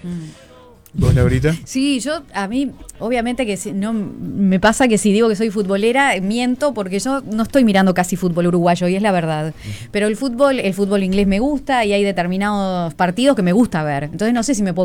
¿Vos, Laurita? Sí, a mí, obviamente que no me pasa que si digo que soy futbolera, miento porque yo no estoy mirando casi fútbol uruguayo, y es la verdad. Pero el fútbol inglés me gusta y hay determinados partidos que me gusta ver. Entonces no sé si me puedo